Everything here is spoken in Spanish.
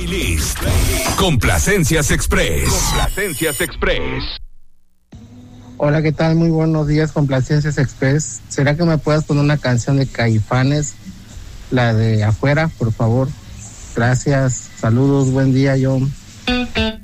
Playlist. Complacencias Express. Hola, ¿qué tal? Muy buenos días, Complacencias Express. ¿Será que me puedas poner una canción de Caifanes? La de Afuera, por favor. Gracias. Saludos, buen día, John.